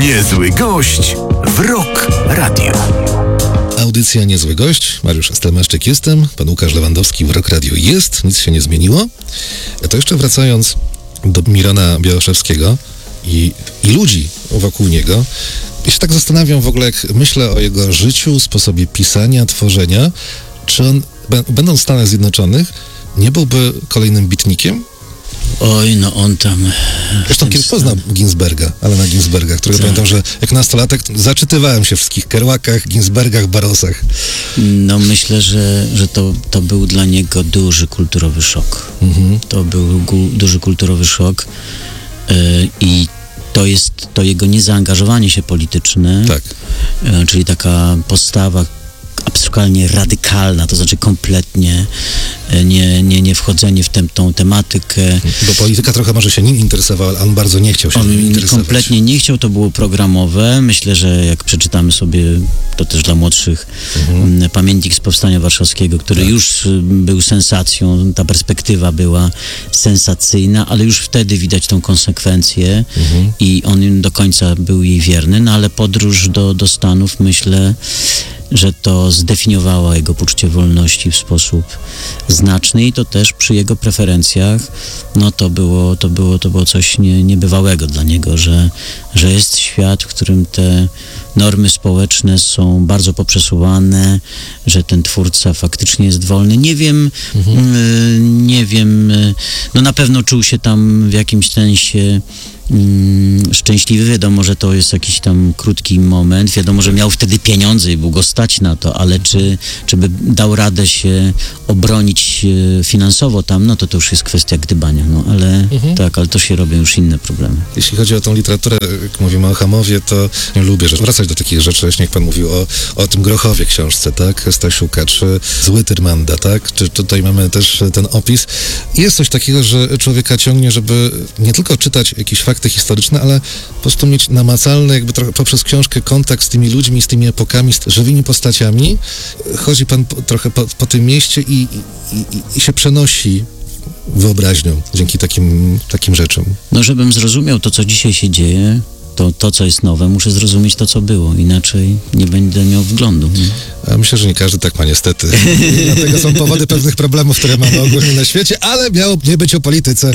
Niezły gość w Rock Radio. Audycja Niezły Gość. Mariusz Stelmaszczyk jestem, pan Łukasz Lewandowski w Rock Radio jest, nic się nie zmieniło. To jeszcze wracając do Mirona Białoszewskiego i ludzi wokół niego, ja się tak zastanawiam w ogóle, jak myślę o jego życiu, sposobie pisania, tworzenia, czy on, będąc w Stanach Zjednoczonych, nie byłby kolejnym bitnikiem? Oj, no on tam... Zresztą kiedyś poznał Ginsberga, Allena Ginsberga, którego pamiętam, że jak nastolatek zaczytywałem się w wszystkich Kerouacach, Ginsbergach, Barrosach. No myślę, że to był dla niego duży kulturowy szok. To był duży kulturowy szok i to jego niezaangażowanie się polityczne, Tak. Czyli taka postawa absurdalnie radykalna, to znaczy kompletnie nie wchodzenie w tą tematykę. Bo polityka trochę może się nim interesowała, ale on bardzo nie chciał się nim interesować. Kompletnie nie chciał, to było programowe. Myślę, że jak przeczytamy sobie, to też dla młodszych, pamiętnik z Powstania Warszawskiego, który już był sensacją, ta perspektywa była sensacyjna, ale już wtedy widać tą konsekwencję i on do końca był jej wierny, no ale podróż do Stanów, myślę, że to zdefiniowało jego poczucie wolności w sposób znaczny i to też przy jego preferencjach, no to było coś niebywałego dla niego, że jest świat, w którym te normy społeczne są bardzo poprzesuwane, że ten twórca faktycznie jest wolny. Nie wiem, no na pewno czuł się tam w jakimś sensie szczęśliwy. Wiadomo, że to jest jakiś tam krótki moment. Wiadomo, że miał wtedy pieniądze i był go stać na to, ale czy by dał radę się obronić finansowo tam, no to już jest kwestia gdybania. No ale tak, ale to się robią już inne problemy. Jeśli chodzi o tą literaturę, jak mówimy o Hamowie, to nie lubię wracać do takich rzeczy, właśnie jak pan mówił o tym Grochowie książce, tak? Stasiuka, czy Zły Tyrmanda, tak? Czy tutaj mamy też ten opis. Jest coś takiego, że człowieka ciągnie, żeby nie tylko czytać jakieś fakty historyczne, ale po prostu mieć namacalny, jakby trochę poprzez książkę kontakt z tymi ludźmi, z tymi epokami, z żywymi postaciami. Chodzi pan trochę po tym mieście i się przenosi wyobraźnią dzięki takim rzeczom. No, żebym zrozumiał to, co dzisiaj się dzieje, to, co jest nowe, muszę zrozumieć to, co było, inaczej nie będę miał wglądu. A myślę, że nie każdy tak ma, niestety. Dlatego są powody pewnych problemów, które mamy ogólnie na świecie, ale miało nie być o polityce.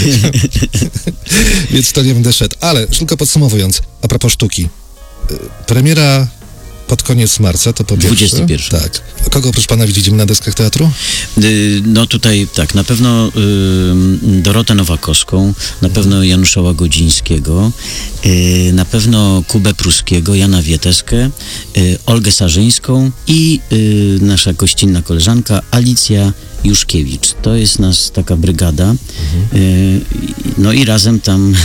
Więc to nie będę szedł. Ale tylko podsumowując, a propos sztuki. Premiera pod koniec marca, to po pierwsze. 21. Tak. Kogo oprócz pana widzimy na deskach teatru? No tutaj tak, na pewno Dorotę Nowakowską, na pewno Janusza Łagodzińskiego, na pewno Kubę Pruskiego, Jana Wieteskę, Olgę Sarzyńską i nasza gościnna koleżanka Alicja Juszkiewicz. To jest nas taka brygada. No i razem tam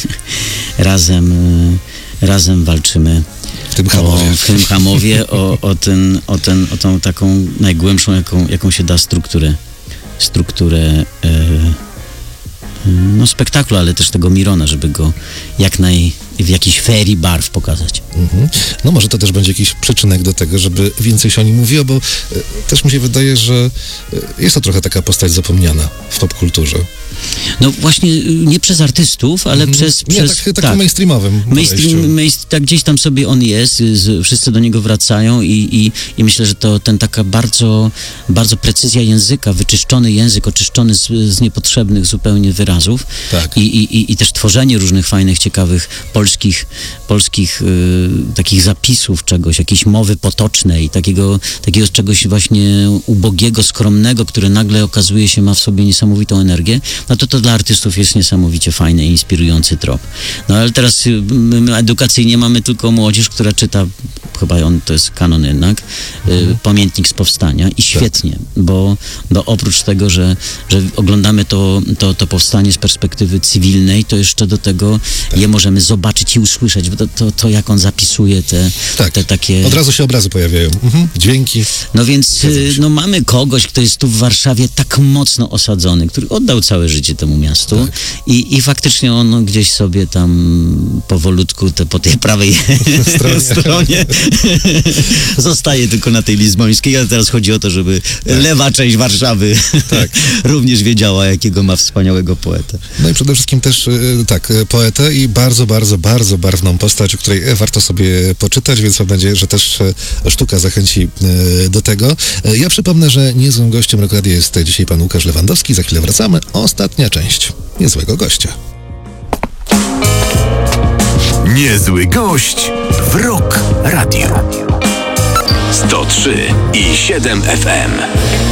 razem walczymy w tym Hamowie. o tą taką najgłębszą, jaką się da strukturę no spektaklu, ale też tego Mirona, żeby go w jakiejś ferii barw pokazać. No może to też będzie jakiś przyczynek do tego, żeby więcej się o nim mówiło, bo też mi się wydaje, że jest to trochę taka postać zapomniana w popkulturze. No właśnie nie przez artystów, ale przez takim mainstreamowym tak gdzieś tam sobie on jest, wszyscy do niego wracają i myślę, że to ten taka bardzo, bardzo precyzja języka, wyczyszczony język, oczyszczony z niepotrzebnych zupełnie wyrazów i też tworzenie różnych fajnych, ciekawych polskich takich zapisów czegoś, jakiejś mowy potocznej, takiego czegoś właśnie ubogiego, skromnego, które nagle okazuje się ma w sobie niesamowitą energię, no to dla artystów jest niesamowicie fajny i inspirujący trop. No ale teraz edukacyjnie mamy tylko młodzież, która czyta, chyba to jest kanon jednak, pamiętnik z Powstania i świetnie, bo oprócz tego, że oglądamy to powstanie z perspektywy cywilnej, to jeszcze do tego je możemy zobaczyć i usłyszeć, to jak on zapisuje te takie... Od razu się obrazy pojawiają, dźwięki. No więc mamy kogoś, kto jest tu w Warszawie tak mocno osadzony, który oddał całe życie temu miastu i faktycznie on gdzieś sobie tam powolutku po tej prawej stronie zostaje tylko na tej lizbońskiej, ale teraz chodzi o to, żeby lewa część Warszawy również wiedziała, jakiego ma wspaniałego poetę. No i przede wszystkim też poetę i bardzo, bardzo bardzo barwną postać, o której warto sobie poczytać, więc mam nadzieję, że też sztuka zachęci do tego. Ja przypomnę, że niezłym gościem Rock Radia jest dzisiaj pan Łukasz Lewandowski. Za chwilę wracamy. Ostatnia część Niezłego Gościa. Niezły gość w Rock Radio. 103,7 FM.